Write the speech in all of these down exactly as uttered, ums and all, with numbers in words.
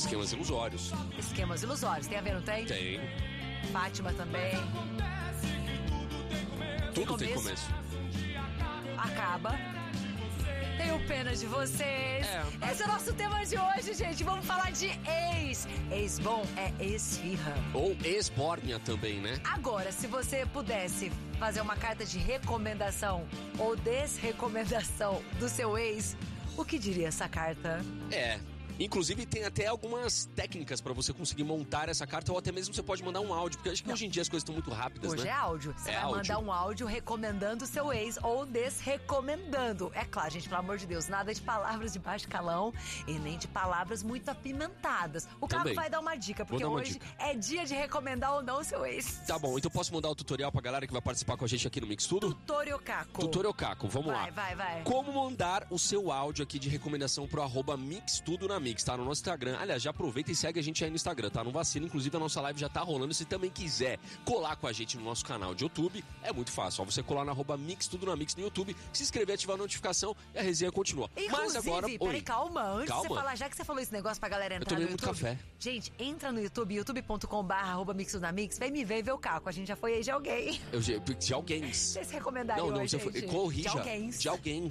Esquemas ilusórios. Esquemas ilusórios. Tem a ver, não tem? Tem. Fátima também. Tudo tem começo. Acaba. Tenho pena de vocês. É. Esse é o nosso tema de hoje, gente. Vamos falar de ex. Ex bom é esfirra. Ou esbórnia também, né? Agora, se você pudesse fazer uma carta de recomendação ou desrecomendação do seu ex, o que diria essa carta? É. Inclusive, tem até algumas técnicas pra você conseguir montar essa carta, ou até mesmo você pode mandar um áudio, porque acho que Não. hoje em dia as coisas estão muito rápidas, hoje né? Hoje é áudio. Você é vai áudio. mandar um áudio recomendando o seu ex ou desrecomendando. É claro, gente, pelo amor de Deus, nada de palavras de baixo calão e nem de palavras muito apimentadas. O Caco vai dar uma dica, porque hoje dica. é dia de recomendar ou não o seu ex. Tá bom, então posso mandar o tutorial pra galera que vai participar com a gente aqui no Mix Tudo? Tutorial Caco. Tutorial Caco, vamos vai, lá. Vai, vai, vai. Como mandar o seu áudio aqui de recomendação pro arroba Mix Tudo na Mix, tá? No nosso Instagram. Aliás, já aproveita e segue a gente aí no Instagram, tá? Não vacila, inclusive a nossa live já tá rolando. Se também quiser colar com a gente no nosso canal de YouTube, é muito fácil. Só você colar na arroba Mix Tudo na Mix no YouTube, se inscrever, ativar a notificação e a resenha continua. Inclusive, Mas agora... peraí, calma, antes calma. de você falar, já que você falou esse negócio pra galera entrar Eu tomei no muito YouTube. café. Gente, entra no YouTube, youtube ponto com barra arroba Mix Tudo na Mix, vem me ver e ver o Caco. A gente já foi aí de alguém. Eu, de alguém. Vocês recomendariam Não, não, hoje, você foi... gente? Corrija. De alguém. De alguém.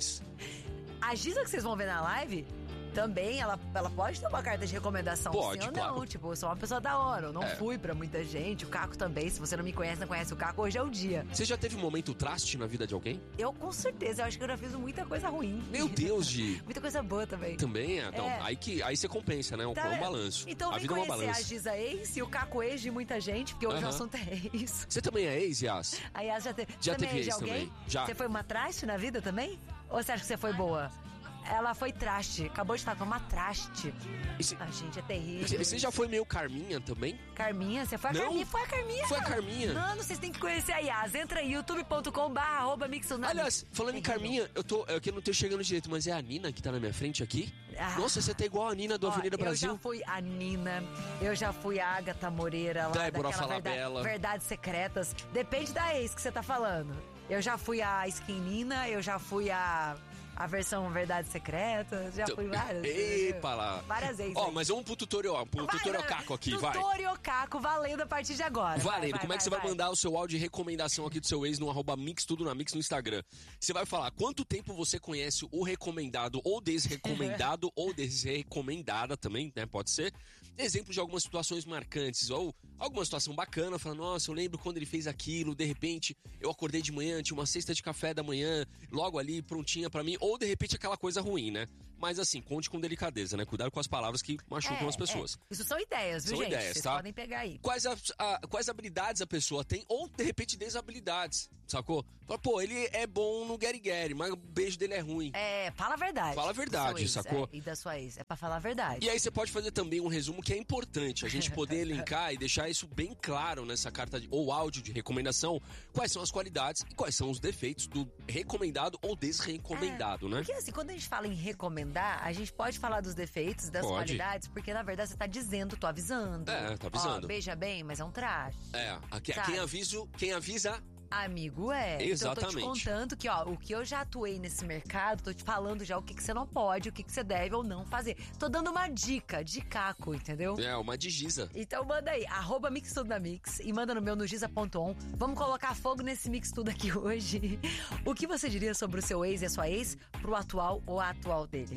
A Giza que vocês vão ver na live... Também, ela, ela pode ter uma carta de recomendação, pode, sim ou claro. não. Tipo, eu sou uma pessoa da hora, eu não é. fui pra muita gente. O Caco também, se você não me conhece, não conhece o Caco, hoje é o dia. Você já teve um momento traste na vida de alguém? Eu, com certeza, eu acho que eu já fiz muita coisa ruim. Meu Deus, Gi. Muita coisa boa também. Também? É. Então, é. aí, que, aí você compensa, né? Um, tá, um balanço. Então a vem vida é uma conhecer balança. a Giza ex e o Caco ex de muita gente, porque hoje uh-huh. o assunto é ex. Você também é ex, Yas? A Yas já, te... já também teve é ex de ex alguém? também. Já. Você foi uma traste na vida também? Ou você acha que você foi boa? Ela foi traste, acabou de falar, foi uma traste. Cê, a gente é terrível. Você já foi meio Carminha também? Carminha? Você foi a não. Carminha? Foi a Carminha. Foi a Carminha. Mano, vocês têm que conhecer a Yas. Entra aí, youtube ponto com barra arroba Mix Tudo na Mix. Aliás, falando em Carminha, eu tô, eu aqui não tô chegando direito, mas é a Nina que tá na minha frente aqui? Ah. Nossa, você tá igual a Nina do Ó, Avenida Brasil. Eu já fui a Nina, eu já fui a Agatha Moreira lá, Débora daquela Falabella. verdade, Verdades Secretas. Depende da ex que você tá falando. Eu já fui a Skin Nina, eu já fui a... A versão Verdades Secretas, já fui várias. Epa lá. Várias vezes. Ó, oh, mas vamos pro tutorial, pro vai, tutorial Caco aqui, vai. Tutorial Caco, valendo a partir de agora. Valendo, vai, vai, como é que você vai, vai mandar o seu áudio de recomendação aqui do seu ex no arroba Mix Tudo na Mix no Instagram? Você vai falar quanto tempo você conhece o recomendado ou desrecomendado ou desrecomendada também, né, pode ser. Exemplos de algumas situações marcantes ou alguma situação bacana, fala, nossa, eu lembro quando ele fez aquilo, de repente eu acordei de manhã, tinha uma cesta de café da manhã, logo ali prontinha pra mim, ou de repente aquela coisa ruim, né? Mas assim, conte com delicadeza, né? Cuidado com as palavras que machucam é, as pessoas. É. Isso são ideias, viu, são gente? ideias, Vocês tá? podem pegar aí. Quais, a, a, quais habilidades a pessoa tem, ou de repente desabilidades, sacou? Fala, pô, ele é bom no Gary Gary, mas o beijo dele é ruim. É, fala a verdade. Fala a verdade, ex, sacou? É, e da sua ex, é pra falar a verdade. E aí você pode fazer também um resumo que é importante, a gente poder elencar e deixar isso bem claro nessa carta de, ou áudio de recomendação, quais são as qualidades e quais são os defeitos do recomendado ou desrecomendado, é, né? Porque assim, quando a gente fala em recomendar, a gente pode falar dos defeitos, das pode. qualidades, porque na verdade você tá dizendo, tô avisando. É, tá avisando. Ó, beija bem, mas é um traje. É, aqui, quem, avisa, quem avisa... Amigo, é. Exatamente. Então eu tô te contando que, ó, o que eu já atuei nesse mercado, tô te falando já o que, que você não pode, o que, que você deve ou não fazer. Tô dando uma dica de Caco, entendeu? É, uma de Giza. Então manda aí, arroba Mix Tudo na Mix e manda no meu no giza ponto on. Vamos colocar fogo nesse Mix Tudo aqui hoje. O que você diria sobre o seu ex e a sua ex pro atual ou a atual dele?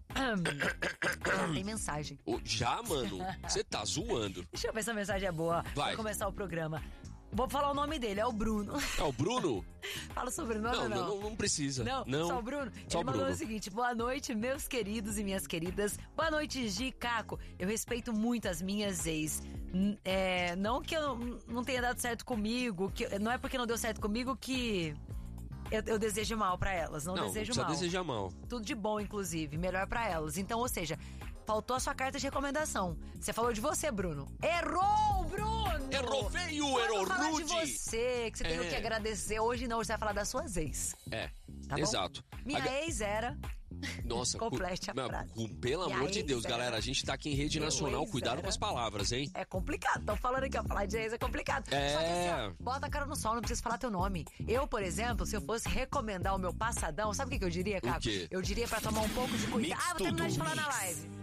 Já tem mensagem. Já, mano? Você tá zoando. Deixa eu ver se a mensagem é boa. Vai. Pra começar o programa. Vou falar o nome dele, é o Bruno. É o Bruno? Fala o sobrenome não, ou não? não? Não precisa. Não, não. só o Bruno. Só Ele o mandou Bruno. o seguinte: boa noite, meus queridos e minhas queridas. Boa noite, Gi, Caco. Eu respeito muito as minhas ex. N- É, não que eu não tenha dado certo comigo, que, não é porque não deu certo comigo que eu, eu desejo mal pra elas. Não, Não, desejo não mal. precisa desejar mal. Tudo de bom, inclusive. Melhor pra elas. Então, ou seja, faltou a sua carta de recomendação. Você falou de você, Bruno. Errou, Bruno! Errou feio, Quando errou falar rude. de você, que você tem É. que agradecer. Hoje não, hoje você vai falar das suas ex. É, Tá bom? exato. Minha Aga- ex era... Nossa, Complete a cu- frase. cu- pelo Minha amor de ex Deus, era- galera, a gente tá aqui em rede Meu nacional, ex cuidado era- com as palavras, hein? É complicado, tô falando aqui, ó, falar de ex é complicado. É. Só que assim, ó, bota a cara no sol, não precisa falar teu nome. Eu, por exemplo, se eu fosse recomendar o meu passadão, sabe o que, que eu diria, Caco? quê? Eu diria pra tomar um pouco de cuidado. Mix Ah, vou terminar tudo. de falar na live.